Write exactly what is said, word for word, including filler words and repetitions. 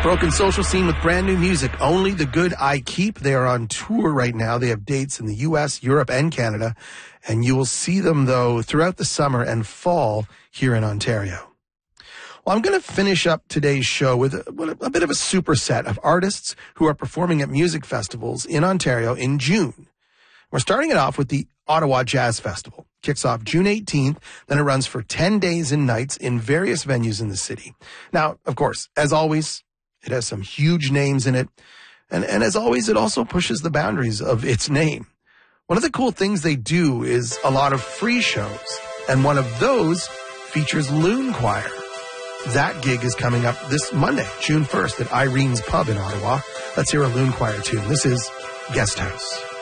Broken Social Scene with brand new music, Only the Good I Keep. They are on tour right now. They have dates in the U S, Europe, and Canada. And you will see them, though, throughout the summer and fall here in Ontario. Well, I'm going to finish up today's show with a, a bit of a superset of artists who are performing at music festivals in Ontario in June. We're starting it off with the Ottawa Jazz Festival. Kicks off June eighteenth, then it runs for ten days and nights in various venues in the city. Now, of course, as always, it has some huge names in it. And, and as always, it also pushes the boundaries of its name. One of the cool things they do is a lot of free shows. And one of those features Loon Choir. That gig is coming up this Monday, June first, at Irene's Pub in Ottawa. Let's hear a Loon Choir tune. This is Guest House.